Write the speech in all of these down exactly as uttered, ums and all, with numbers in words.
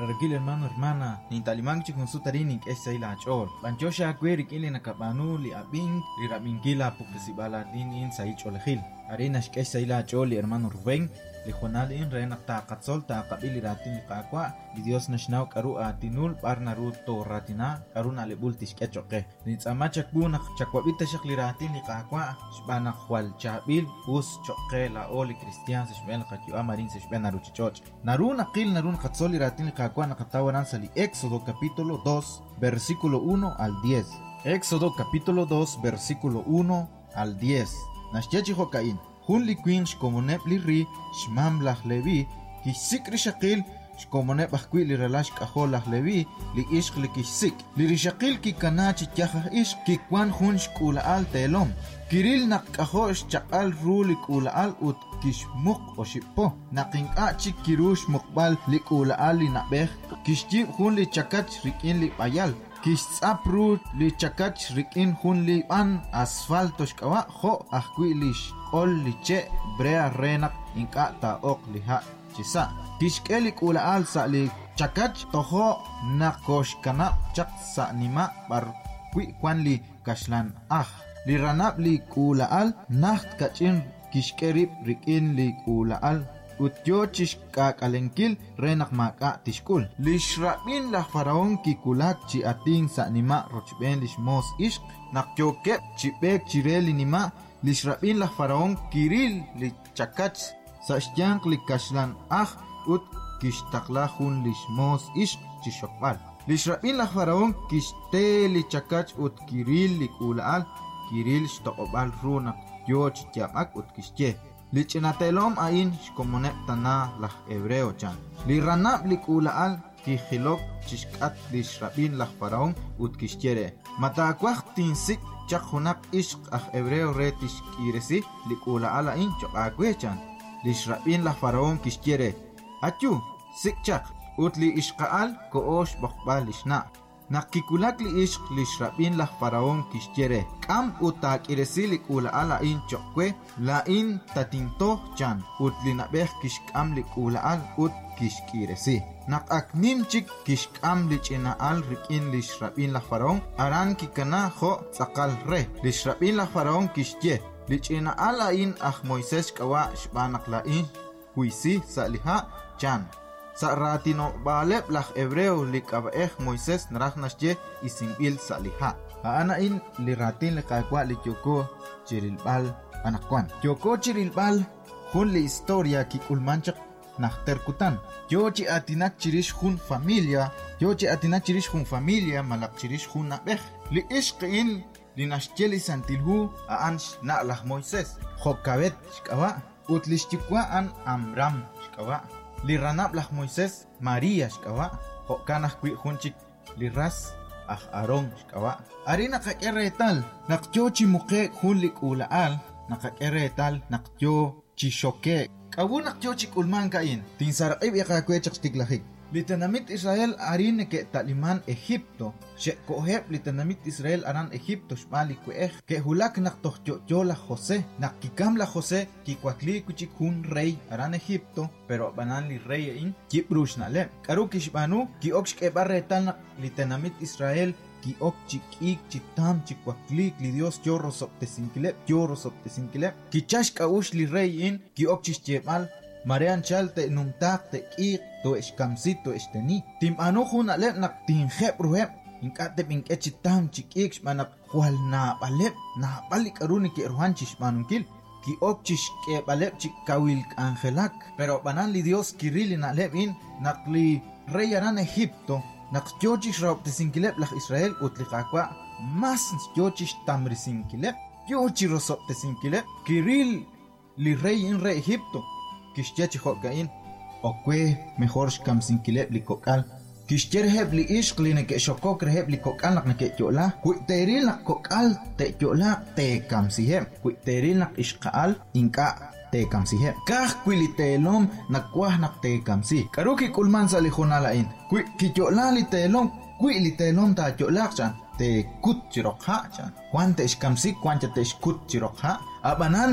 Rarquil hermano hermana, ni talimang chikun sutarinik esa ila chor. Banchosha kwerik ili nakapanu li abing, li rabingila pukisibala din in sa icholehil. Arena shkesa ila choli hermano Rubén, li Juanal in reina ta katsol ta kabili ratin li kakwa, li Dios nashnau karu atinul parna ruto ratina, karuna li bultish kechoke. Ni tsamachak bunak chakwabita shak li ratin li kakwa, shbana khwal chabil, us choke la oli cristian se shben kakyu amarin se shben naruchichoch. Naruna qil narun katsol li ratin li kakwa nakatawaran sa li Éxodo capítulo dos, versículo uno al diez. Éxodo capítulo dos, versículo uno al diez. Nashyachi hokain, hun li queen shkomonep li ri, shmam lah levi, kisikri shakil, shkomonep ahkwi li relash kahol lah levi, li ishq li kisik. Li rishakil ki kanachi tiahah ishq, ki kwan hun shkula al telom. Kiril nakaho shchakal ru li kula al ut kishmuk o shipo. Nakinka chik kirush mukbal li kula al li nabeh, kishjib hun li chakach rikin li bayal. Kisap ru li chakach rikin hun li an asfalto shkawa ho ahkwi lish ol li che brea renak inka ta ok li ha chisa. Kishkeli kula al sa li chakach toho nakosh kanap chak sa nima bar kwi kwan li kashlan ah. Li ranap li kula al naht kachin kishkerip rikin li kula al. Utyo chishka kalenkil renak maka tishkul. Lishrabin la faraon kikulak chi ating sa nima rochben lishmos ishq. Nakyoke chipek chireli nima. Lishrabin la faraon kiril li chakach sa shtyank li kashlan ah ut kishtaklahun lishmos ishq chishokbal. Lishrabin la faraon kishte li chakach ut kiril li kulaal. Kiril shtokobal runak yo chityamak ut kishche. Li chinatelom ain shkomonep tana lah hebreo chan. Li ranap li kulaal ki khilok chishkat li shrabin lah faraon ut kishchere. Matakwak tinsik chak hunak ishq ah hebreo retish kiresi li kulaal ain chok akwe chan. Li shrabin lah faraon kishchere. Achu sik chak ut li ishqaal koosh bokbal lishna. Nakikulak li ishq li shrabin lah faraon kishchere. Kam utak iresi li kulaal la in chokwe la in tatinto chan. Ut li nabeh kishkam li kulaal ut kishkiresi. Nakaknim chik kishkam li chinaal rikin li shrabin lah faraon aran kikana ho sakal re. Li shrabin lah faraon kishche. Li chinaal la in ah Moises kawa shbanak la in huisi sa liha chan. Sa ratino balep lah hebreo li kabaeh Moises narah nasje isimbil sa liha. Haana in li ratin li kakwa li kyoko chirilbal anakwan. Kyoko chirilbal hun li historia ki ulmanchak nahterkutan. Yo chi atinak chirish hun familia. Yo chi atinak chirish hun familia malak chirish hun nabeh. Li ishq in li nashjeli santilhu aansh na lah Moises. Hokabet shkawa. Utlishtikwa an Amram shkawa. Li ranap lah Moises Maria shkawa. Hokanah kwi hunchik li ras ah Aaron shkawa. Ari nakakere nakyo chimuke hun li kulaal. Nakakere tal nakyo chishoke. Kawu nakyo chikulman kain. Tinsaraqib yakakwe chakstiklahik. Litanamit Israel arin ke taliman Egipto. She koheb litanamit Israel aran Egipto shmali kueh. Ke hulak naktohyo la Jose. Nakikam la Jose kikwakli kuchik hun rey aran Egipto. Pero banan li rey in kiprush nale. Karu kishbanu ki okshke barretal nak litanamit Israel. Ki ok chikik chitam chikwaklik li Dios chorro sopte sinkilep chorro sopte sinkilep. Ki chash kaush li rey in ki ok chishchemal. Marian chalte numtak te ik to eskamsito esteni. Tim ano hun alep nak tim hep ruhep. Inkate pink echitam chikik shmanak hual na balep na balik aruni ki ruhan chishmanunkil. Ki ok chishke balep chikawil angelak. Pero banan li Dios kirili na lep in nakli rey aran Egipto. Nakyochish raop te sinkilep lah Israel utli kakwa. Mas yochish tamri sinkilep. Yochirosop te sinkilep. Kiril li rey in re Egipto. Kishchechi hokain okwe mejor shkam sinkilep li kokal. Kishcher heb li ishq li neke shokok reheb li kokal nak neke chola. Kuiteril nak kokal te chola te kam siheb. Kuiteril nak ishqaal inka te kam siheb. Kah kui li telom nak kwah nak te kam si. Karuki kulman sa li khonalain. Kui ki chola li telom kui li telom ta chola chan. Te kut chirok ha chan. Kwan te ishkam si kwan te ishkut chirok ha. Abanan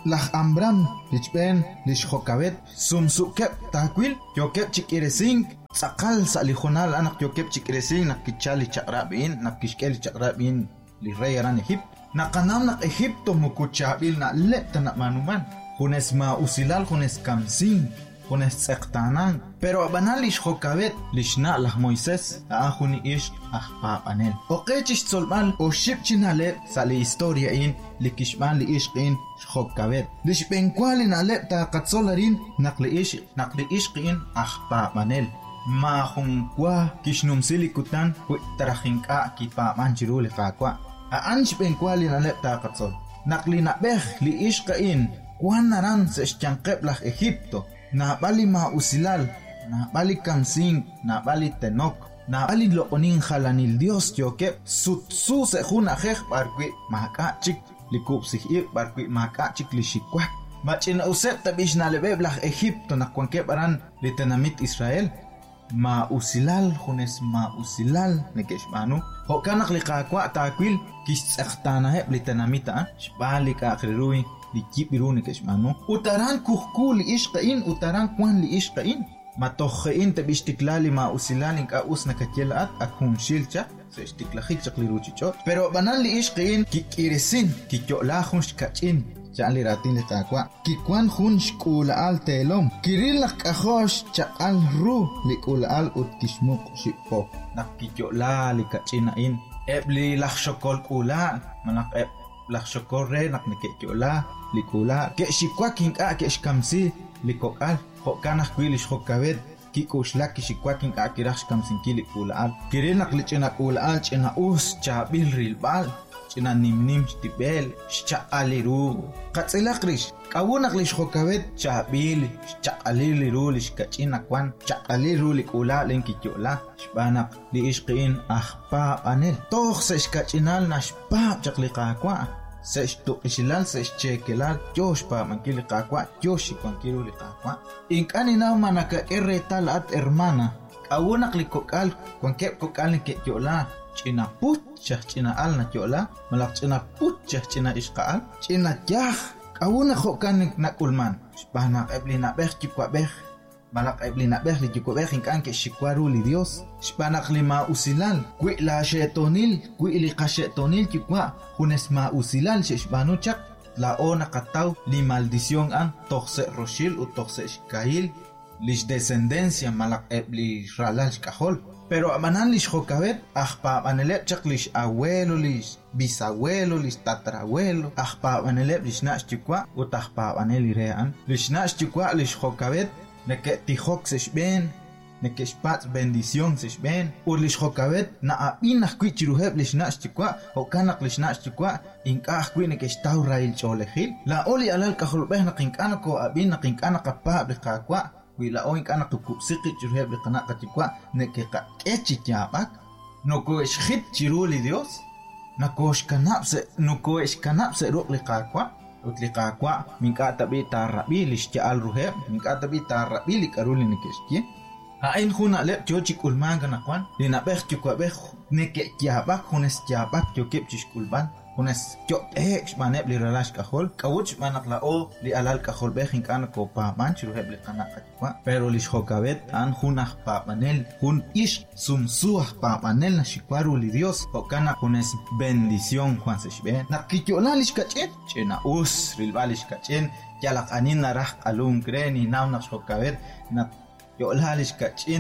laj ambram lichben lishokabet sumsukep takwil yokep chikiresing sakal salijonal anak yokep chikiresing nakichali chakrabin nakishkel chakrabin li rey aran Egipto nakanam nak Egipto mukuchabil na lepta na manuman hunes ma usilal hunes kamsing hunes tsektanan pero abanal lishokabet lishna laj Moisés ahuni ish ahpapanel oqechish solmal o shipchinale sali historia in likishman li ishqin shokabet lishben kwalin alepta qatsolarin naqli ish naqli ishqin ahpapanel ma hunkwa kishnumsili kutan wi tarahinka kipa manchiruli qaqwa a anshben kwalin alepta qatsol naqli nabeh li ishqin kwanaran se chanqeb laj Egipto na bali ma usilal na bali kamsing na bali tenok na bali lokonin halanil Dios yoke sutsu se juna jej barqui maka chik likub sihir barqui maka chik lishikwa machina usep tabish na lebeb laj Egipto na kwanke baran litenamit Israel ma usilal junes ma usilal nekeshmanu hokanak liqaqwa takwil kisaqtana heb litenamita shbali ka akhrui likibiruni keshmanu utaran kuhkul ishqain utaran kwan li ishqain matokhain tabishtiklali ma usilalin ka usna kakelat akhun shilcha se istiklahik chaqliruchichot pero banan li ishqain kikiresin kikyola kachin chali ratin li taqwa kikwan hun shkula al telom kiril qahosh chaqal ru likula al utkishmuq shipo nakikyola li kachinain ebli lakhshokol kula manak eb lakhshokore naknikyola likula ke shikwakin ka ke shkamsi likokal hokanah kwilish hokabet kikushla kishikwakin ka kirash kamsin kilikula al kirinak lichena kula al chena us chabil rilbal chena nimnim tibel chaqaliru qatsilaqrish kawunak lish hokabet chabil chaqaliru lish kachina kwan chaqaliru likula lenkikyola shbanak li ishqin ahpa anel tokh sesh kachinal nashpa chaqliqa kwa sesh tuqishilal sesh chekelal josh pa mankili qaqwa josh kwankiru liqaqwa inkani na manaka erretal at hermana awunak likokal kwankep kokal ke yola china put china al na yola malak china put china ishqal china jah awuna khokan nakulman bana eblina beh kikwa beh malak eblina beh likwa beh inkan ke shikwaru li Dios shbanak lima usilal kwi la shetonil kwi li qashetonil kikwa hunes ma usilal shbanu chak la ona qataw li maldición an toxe roshil u toxe shkail lish descendencia malak ebli ralal shkahol pero amanan lish hokabet ahpa anelep chak lish abuelo lish bisabuelo lish tatarabuelo ahpa anelep lish nash chikwa u tahpa aneli rean lish nash chikwa lish hokabet neke tihok seshben neke spats bendición seshben urlish hokabet na abinah kwi chiruheb lish nash chikwa hokanak lish nash chikwa inkah kwi neke staw rail cholehil la oli alal kahulbeh na kinkana ko abin na kinkana kappa biqaqwa wi la oink ana kupsiqi chiruheb liqana qatikwa neke qa echikyabak noko eshkhit chiruli Dios nakosh kanapse noko eshkanapse ruq liqaqwa utliqaqwa minka tabi tarrabi lishja al ruheb minka tabi tarrabi likaruli nikeshki hain khuna lep chochik ulmanga nakwan lina beh chukwa beh neke kyabak hunes kyabak chokep chishkulban hunes chok eh maneb li relash kahol kawuch manakla o li alal kahol beh inkan ko pa manch ruheb li kana katwa pero li shokabet an hunah pa manel hun ish sumsuah pa manel na shikwaru li Dios okana hunes bendición juan seshbe nakikyola lish kachet chena us rilbalish kachen yalak anin narah alum kreni nauna shokabet na yolalish kachin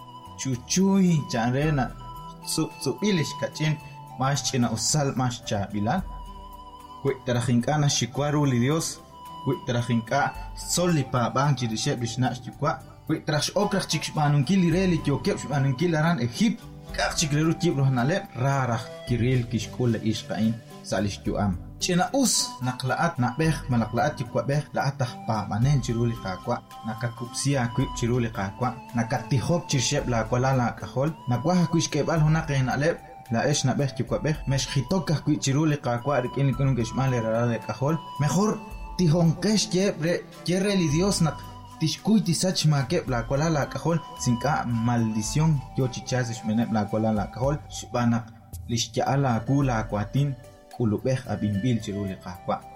chuchuy chanrena su subilish kachin mas china usal mas cha bilal kwi tarajinkana shikwaru li Dios kwi tarajinka soli pa banchi de sheb lishna shikwa kwi trash okrach chikshmanun kili reli kyokep shmanun kilaran Egip kach chikleru tibro hanale rara kiril kishkul ishqain salish tuam china us naqlaat nabeh malaklaat chikwa beh laatah pa manen chiruli qaqwa nakakupsia kwi chiruli qaqwa nakatihok chisheb la kwala la kahol nakwa kuishkebal hunaqin aleb la esh nabeh chikwa beh mesh khitokah kwi chiruli qaqwa rikin kunun keshmale rara kahol mejor tihonkesh yebre yereli Dios nak tishkuy tisach makeb la kwala la kahol sinka maldición yo chichas shmeneb la kwala la kahol shbanak lishya ala kula kwatin kulubeh abimbil chiruli qaqwa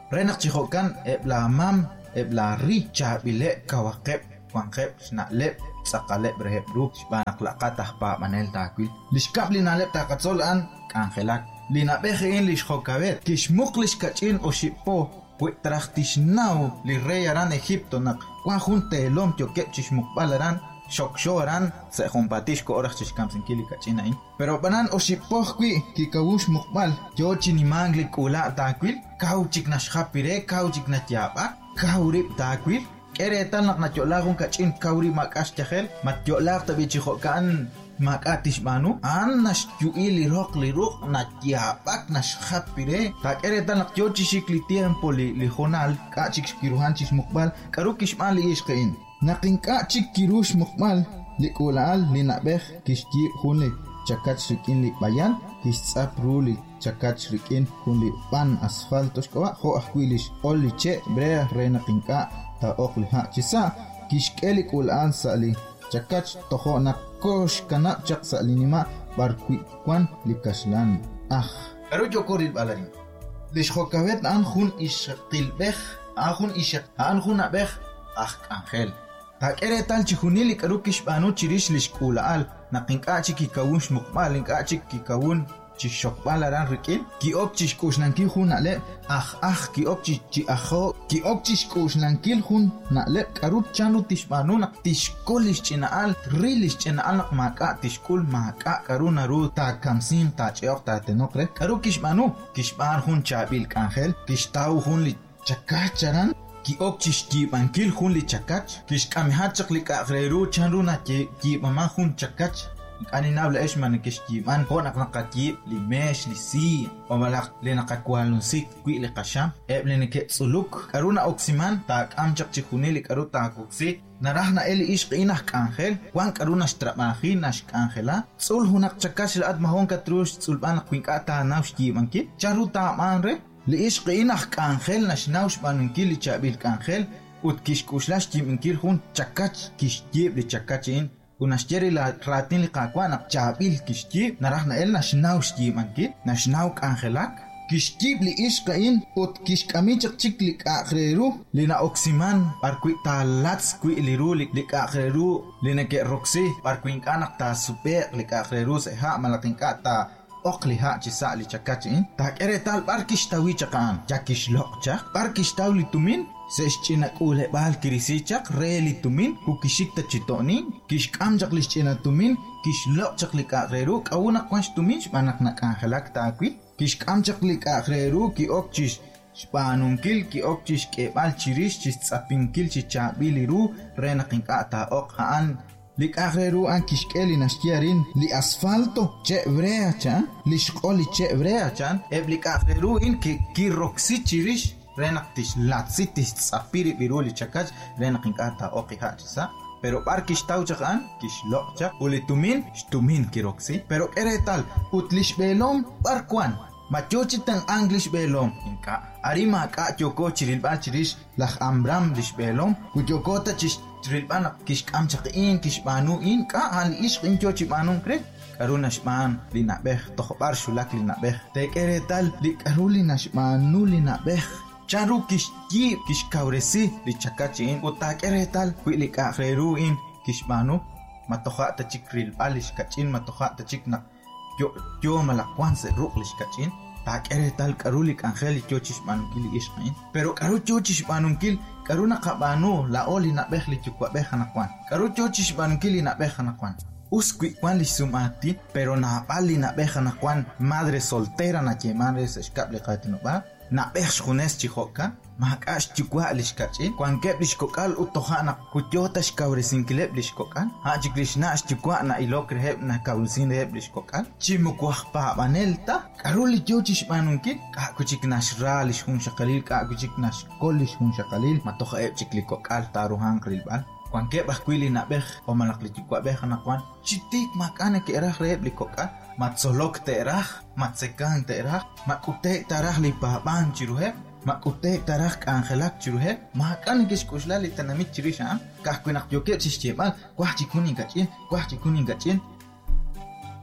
renak chihokan ebla mam ebla ri chabile kawakep kwangkep snalep sakale brehep ru banak laqatah pa manel takwil lishkap linalep takatsol an kangelak linabegin lishokabet kishmuklish kachin oshipo puetrachtishnau li rey aran Egipto nak kwajun telom tiokep chishmukbalaran shokshoran se compatish ko orach chishkam sinkili kachina in pero banan oshipoh qui ki kawush mukbal yo chinimangli kula takwil kauchik nashkhapire kauchik natyaba kaurip takwil eretan nak natyolagun kachin kauri makash chahel matyolak tabi chihokan makatish manu an nash yuili rok li rok natyabak nashkhapire tak eretan nak yo chishikli tiempo li li honal kachik kiruhan chish mukbal karukish mali ishqin Nakinka chik kirush mukmal likulaal linabeh kishki hunli chakach rikin li bayan kishtsap ruli chakach rikin hunli pan asfaltos kawa ho ahwilish oli che brea rena kinka ta okli ha chisa kishkeli kulaan sali chakach toho na kosh kana chak sali nima barkwi kwan likashlan ah karu jokoril balari lish hokawet an hun ishqilbeh ahun ishq an hun abeh ah angel Tak eretal chihunili karukish banu chirish lishkulaal nakinka chiki kawunsh mukmal inka chiki kawun chishokbalaran rikin ki opchish kusnankil hun nale ah ah ki opchish chi aho ki opchish kusnankil hun nale karut chanu tishbanu nak tishkulish chinaal rilish chinaal nak maka tishkul maka karuna ru ta kamsin ta cheok ta tenokre karukish banu kishban hun chabil kangel kishtau hun li chakacharan ki opchish ki bankil hun li chakach kish kamihachak li kafreru chanru na ki mama hun chakach kani nabla eshman kish ki man ho nak nakati li mesh li si o malak li nakakwalun sik kwi li qasham eble ne ke suluk karuna oksiman ta amchak chihuni li karu ta kuksi narahna eli ishq inah kangel kwan karuna shtramahi nash kangela sul hunak chakach la admahon katrush sulban kwinka ta naush ki banki charu ta manre لإيش قينах كانخل نشناوش بانكيل لشابيل كانخل وتكيش كوشلاش تيمكيل هون تشكاتش كيشتيب لتشكاتشين ونشتري لراتين لقاقوانا تشابيل كيشتيب نراحنا إل نشناوش تيمكيل نشناو كانخلاك كيشتيب لإيش قين وتكيش كاميشك تشك لكاخريرو لنا أوكسيمان باركوي تالاتس كوي ليرو لكاخريرو لنا كروكسي باركوين كانك تا سوبر لكاخريرو سيها ملاتينكا تا Okli ha chisa li chakachin tak eretal barkish tawi chakan jakish lokcha barkish tawli tumin sechina kule bal kirisichak reli tumin kukishikta chitoni kish kamjak lichina tumin kish lokchak li kareru kawuna kwansh tumin manak na kangelak takwi kish kamjak li kareru ki okchish spanunkil ki okchish ke bal chirish chis tsapinkil chichabili rena kinkata ok haan Lik agreru an kishkeli nashtiarin li asfalto che brea chan li shkoli che brea chan eblik agreru in ki ki roxi chirish renak tish latsitis tsapiri biruli chakach renak inkata oqi hachisa pero par kish tauchakan kish lokcha ulitumin shtumin ki roxi pero eretal utlish belom barkwan machochi tan anglish belom inka arima ka choko chiril ba chirish lah ambram lish belom kujokota chish Trilbana kish kamchak in kish banu in ka hal ish in chochi banun kre karuna shman lina beh tokhbar shulak lina beh tekere tal li karuli nashmanu lina beh charu kish ki kish kauresi li chakachi in utakere tal kwili ka khreru in kish banu matokha ta chikril balish kachin matokha ta chikna yo yo malakwan se ruklish kachin tak ere tal karuli kanjeli chochish banukil ishqin pero karu chochish banukil karuna qabanu la oli na behli chukwa behanakwan karu chochish banukil na behanakwan uskwi kwan li sumati pero na pali na behanakwan madre soltera na che madre se skable qatino ba na besh khunes chihoka makash chukwa lishkachi kwan keblish kokal utohana kutyota shkawre sinkleb lishkokan ha chikrishna chukwa na ilokre heb na kawlsin heb lishkokan chimukwah pa banelta karuli chochish banunkin ka kuchiknash ralish hun shakalil ka kuchiknash kolish hun shakalil matoha heb chiklikokal taruhan krilbal kwan keb akwili na beh o malakli chukwa beh na kwan chitik makane ke erah heb likokal matsolok terah matsekan terah makute tarah li paban chiruhe makute tarah kangelak chiruhe makan kish kushla li tanamit chirisha kah kunak yoke chicheba kwah chikuni gachin kwah chikuni gachin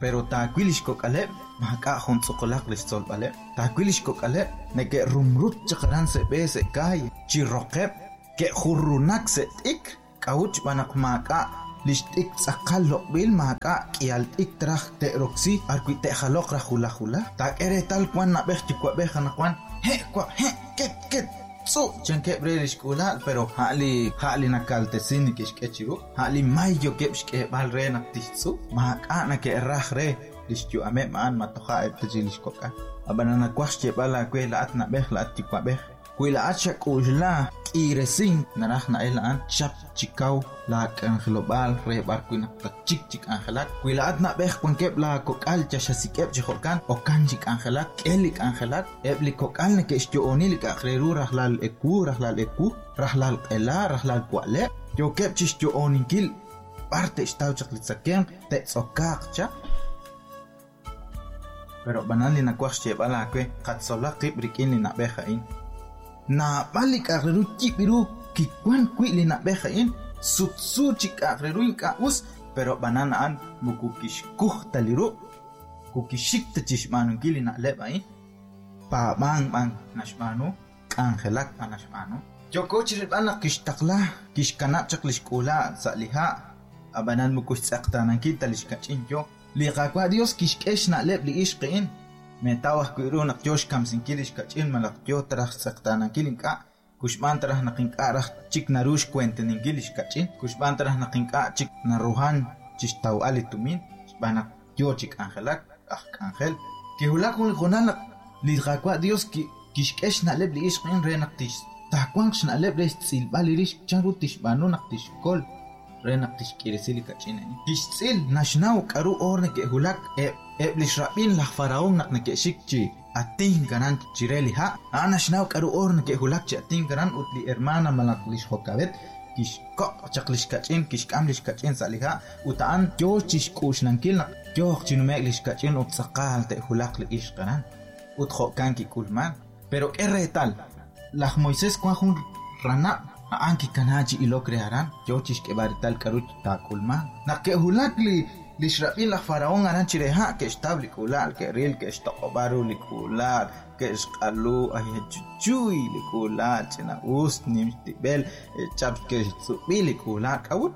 pero ta kwilish ko kaleb maka hon tsokolak listol bale ta kwilish ko kaleb ne ke rumrut chakran se be se kay chirokep ke khurunak se ik kauch banak maka listik sakalo bil maka kial ik trah te roxi arkuit te khalok rahula hula ta ere tal kwan na beh tikwa beh kana kwan he kwa he ket ket so chanke brelish kula pero hali hali nakalte sin kishkechiru hali mayo kepshke balre naktitsu maka na ke rah re listyu ame man matoha eptjilish koka abanana kwashche bala kwela atna beh la tikwa beh kwela acha kujla iresin narah na elan chap chikau la kan global re barkuina chik chik angelat kwela atna beh kwankep la kokal chashasikep chihokan okan chik angelat elik angelat ebli kokal ne ke istyo onil ka khreru rahlal eku rahlal eku rahlal qela rahlal kwale yo kep chistyo oninkil parte istau chaklitsaken te tsokakcha pero banali na kwashche bala kwe katsola qibrikin na behain na balik akreru chipiru kikwan kwili na behain sutsu chik akreru ka us pero bananaan mukukish kuh taliru kukishik tachishmanu kili na lebain pa bang bang nashmanu angelak anashmanu joko chiribana kishtakla kishkanap chaklish kula saliha abanan mukush tsaqtanan kitalish kachinjo liqaqwa dios kishkesh na leb li ishqin metawah kuiru nak josh kam sin kilish kachin malak jo tarah saqtanan kilin ka kushman tarah naqinqa rah chik narush kwenten ingilish kachin kushman tarah naqinqa chik naruhan chistaw alitumin bana jo chik angelak ah angel kihulak ul khonal liqaqwa dios ki kishkesh na leb li ishqin re naqtish takwangsh na leb re silbalirish charutish banu naqtish kol renak tishkirisili kachina kishsil nashnau karu orne ke hulak e eblish rabin la faraon nak ke shikchi atin ganan chireli ha anashnau karu orne ke hulak chi atin ganan utli hermana malaklish hokabet kish ko chaklish kachin kish kamlish kachin saliha utaan jo chish kushlankil nak jo chinumeglish kachin utsaqal te hulak li ish ganan utho kanki kulman pero erretal la Moisés kwahun rana anki kanaji ilo crearán yo chishke barital karuch takulma na ke hulak li lishrabin la faraón aran chireha que estable kulal que real que estobaru li kulal que esqalu ay chuchui li kulal chena usnim tibel chap que subili kulal kawut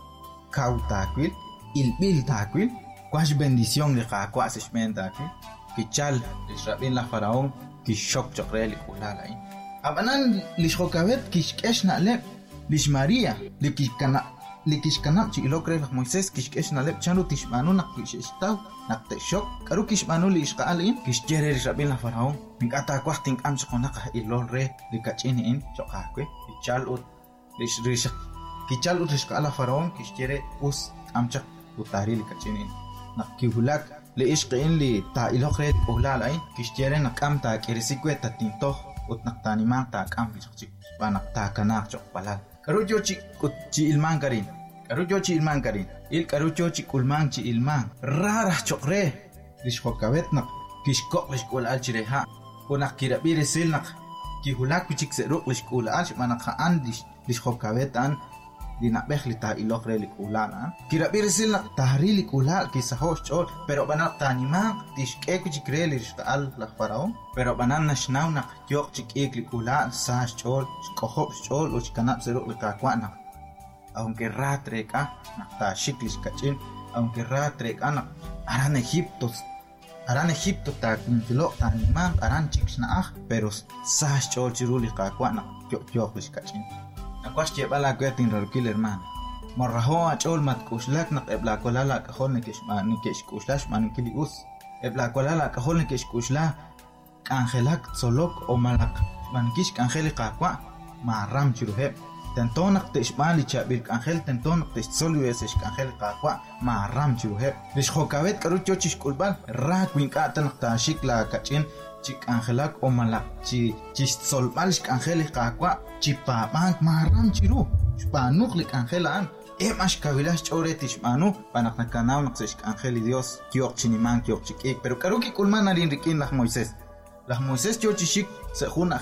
kautakil il bil takil kwash bendición li qaqwa sishmenta ki kichal lishrabin la faraón ki shok chokre li kulal ay abanan lishokabet kishkesh na lep lish Maria likishkana likishkana chi ilokre la Moisés kishkesh na lep chanu tishmanu nak kishestaw nak te shok karu kishmanu li ishqalin kishjere rabin la faraón mingata kwahtin am chonaqa ilol re likachini in chokakwe kichal ut lish rish kichal ut ishqala faraón kishjere us amcha utari likachini nak kihulak li ishqin li ta ilokre ulal ay kishjere nakam ta kirisikwe tatinto utnak tani mang ta kam chik banak ta kanak chok palal karujo chi kut chi ilman karin karujo chi ilman karin il karujo chi kulman chi ilman rara chokre lish hokabet nak kishko lish kul al chireha unak kirabire silnak ki hulak chik seruk lish kul al manak haan lish lish hokabet an dina bekhli ta ilokre li kulana kirabire silnak tahri li kulal ki sahosh chol pero banak tani mang tishke ku chikre lish al la faraón pero banan nashnaw nak yok chik ik li kulal sa chol kohop chol uch kanap seruk li kakwana aunque ratreka nak ta shiklish kachin aunque ratreka nak aran Egipto aran Egipto ta kuntilo tani mang aran chikshna ah pero sa chol chiru li kakwana yok yok lish kachin akwas che bala kwetin rarkil hermano marraho achol mat kushlak nak ebla kolala kahol ne kishma ni kish kushlash man kilius ebla kolala kahol ne kish kushla kangelak solok o malak man kish kangeli qaqwa maram chiruhe tentonak tishmali chabil kangel tentonak tishsolu esesh kangel qaqwa maram chiruhe lish khokabet karucho chish kulbal ra kwinqatan tashik la kachin chik angelak o malak chi chisol malish angeli qaqwa chipa bank maram chiru spanuk lik angelan em ash kavilash choretish manu panak nakanaw naksesh angeli dios kyok chiniman kyok chikik pero karuki kulman arin rikin la Moisés la Moisés yo chishik se jun aje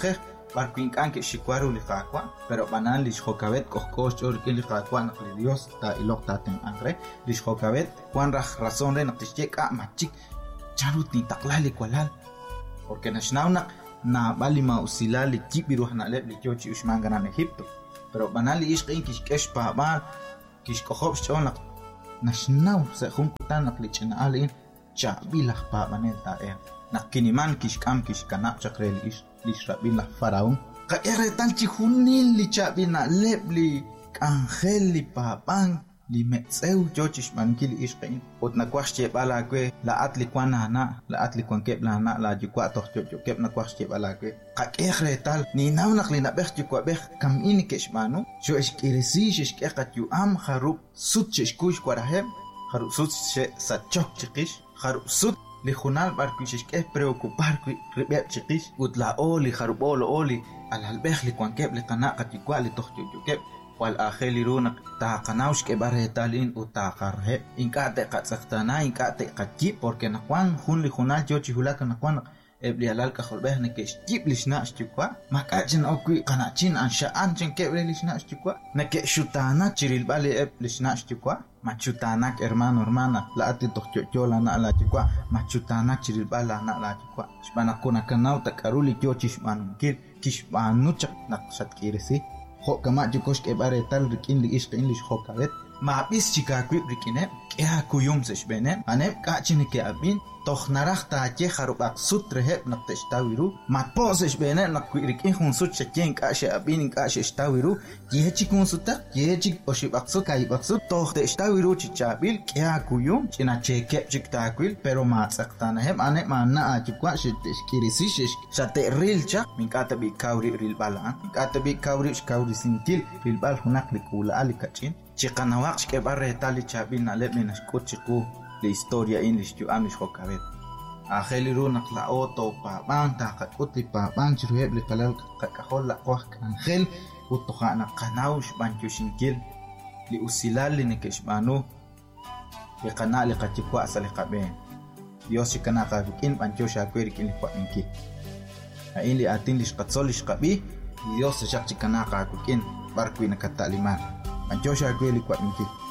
barquin kan que shikwaru li qaqwa pero banan li shokabet kohkosh chor kin li qaqwa naqli Dios ta ilok ta ten angre li shokabet kwan raj razón re naqtishek a machik charut ni taqlali kwalal porque nashnawna na bali ma usilali kibiru hna leb li chochi ushmangana en Egipto pero banan li ishqin kishkesh pa ba kishkohob chon nashnaw se khum kutan naqli china alin cha bilah pa banen ta er nakiniman kishkam kishkana chakrel ish lishrabin la faraón ka ere tan chihunil li chabina lebli angel li papan li metseu jochish mankil ishqin ot nakwash bala kwe la atli kwana na la atli kwan keb la na la jikwa to jo keb nakwash bala kwe ka ere tal ni nawnak li nabekh jikwa bekh kam in keshmanu jo ishkirisi shishkeqat yu am kharub sut shkush kwarahem kharub sut sachok chiqish kharub sut li khunal barkush ke preocupar ku ribeb chiqish utla oli kharbol oli al halbekh li kwan keb li qana qat ikwa li tokhjo keb wal akheli runak ta qanaush ke bare talin uta qarhe inkate qatsaqtana inkate qatki porque nakwan hun li khunal jochi hulaka nakwan ebli halal ka khulbeh ne ke stib li shna shtikwa makajin okwi qanachin ansha anchen ke li shna shtikwa ne ke shutana chiril bali eb li shna shtikwa machutanak hermano hermana la ati tokhcho la na la tikwa machutanak chiril bala na la tikwa shbana kuna kanau takaruli jochi shman kir kishbanu chak naqsat kirisi ho kama jikosh ke bare tal rikin li ishq english ho kavet ma bis chika kwib rikine ke ha kuyum se shbene ane ka chini ke abin toch narach ta che kharubak sutre heb naqtesh tawiru ma pose shbene naqwi rikin hun sut chen ka she abin ka she tawiru ye chikun suta ye chik oshibak sut kai baksut toch de tawiru chichabil ke ha kuyum china che ke chik takwil pero ma tsaqtana heb ane ma na achikwa she teshkirisi she shate rilcha min kata bi kawri ril balan kata bi kawri kawri sintil ril bal hunak likula alikachin chiqana waqsh ke barre tali chabil na lebne nashkut chiku la historia english ju amish hokabet akheli runak la oto pa banta qatqutli pa banch ruheb li kalal qakahol la qoh kankhel utokhana qanaush banchu shinkil li usilal li nekeshmanu li qana li qatikwa asali qaben yosi kana qafikin banchu shakwerik li qaminki ain li atin li qatsol li qabi yosi shakti kana qafikin barkwina kataliman banchu shakweli qaminki